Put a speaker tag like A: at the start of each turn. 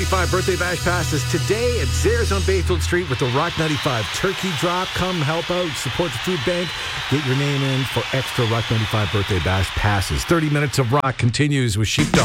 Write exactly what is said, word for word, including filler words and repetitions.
A: ninety-five Birthday Bash passes today at Zares on Bayfield Street with the Rock ninety-five Turkey Drop. Come help out, support the food bank, get your name in for extra Rock ninety-five Birthday Bash passes. thirty minutes of rock continues with Sheepdog.